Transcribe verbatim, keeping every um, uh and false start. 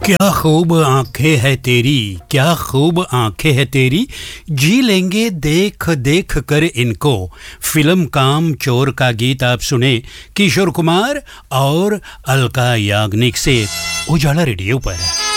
क्या खूब आंखें है तेरी, क्या खूब आंखें है तेरी, जी लेंगे देख देख कर इनको। फिल्म काम चोर का गीत आप सुने किशोर कुमार और अलका याग्निक से उजाला रेडियो पर।